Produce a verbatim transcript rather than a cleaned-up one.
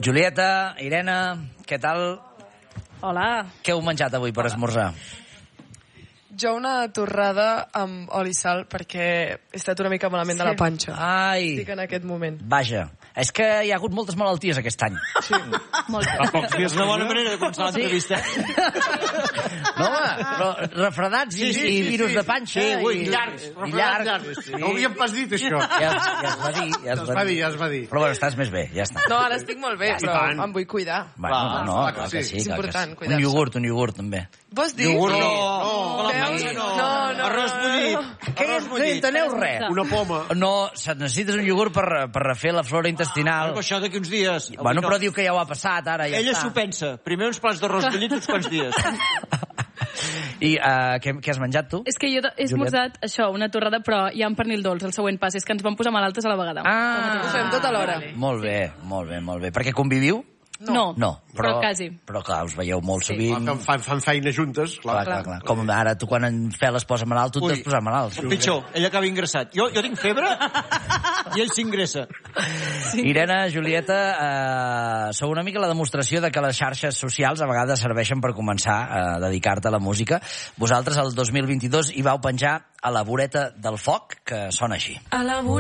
Julieta, Irene, què tal? Hola. Què heu menjat avui per esmorzar? Jo una torrada amb oli i sal perquè he estat una mica malament sí. de la panxa. Ai. Estic en aquest moment. Vaja, és que hi ha hagut moltes malalties aquest any. Sí. Moltes. Fa pocs dies una bona manera de començar l'entrevista. No, home, però refredats i, Sí, sí, i sí, virus sí. de panxa. Sí, ui, i, llargs, i refredats llargs. llargs. Sí. No ho havíem pas dit, això. Ja, ja es va dir, ja es va dir. Ja es va dir. Però bueno, estàs més bé, ja està. No, ara estic molt bé, Ja, però tant. em vull cuidar. Bueno, Va, no, no, clar clar que que sí. sí. És clar que important sí. cuidar-se. Un iogurt, un iogurt, també. Vols dir? Iogurt no. No, La veus? panxa no. No, no, Arròs no, bullit. Què Arròs no bullit. enteneu res? Una poma. No, se- necessites un iogurt per, per refer la flora intestinal. Però això d'aquí uns dies. Avui Bueno, no. però diu que ja ho ha passat, ara ja Ella està. s'ho pensa. Primer uns plats d'arròs bullit uns quants dies. I uh, què, què has menjat, tu? És que jo he esmorzat això, una torrada, però hi ha un pernil dolç. El següent pas és que ens vam posar malaltes a la vegada. Ah, Ho fem tot alhora. Molt bé, molt bé, molt bé. Perquè conviviu? No, No, però, però quasi. Però clar, us veieu molt Sí. sovint. Fan, fan, fan feina juntes, clar. Clar, clar, clar. Com ara, tu quan en Fel es posa malalt, tu Ui. t'has posat malalt. Pitjor, ell acaba ingressat. Jo, jo tinc febre i ell s'ingressa. Sí. Irene, Julieta, eh, sou una mica la demostració de que les xarxes socials a vegades serveixen per començar a dedicar-te a la música. Vosaltres, el dos mil vint-i-dos, hi vau penjar a la voreta del foc, que sona així. A la voreta